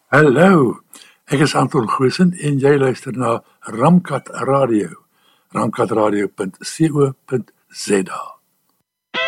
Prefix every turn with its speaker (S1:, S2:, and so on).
S1: Hallo, ek is Anton Goosen en jy luister na Ramkat Radio, ramkatradio.co.za.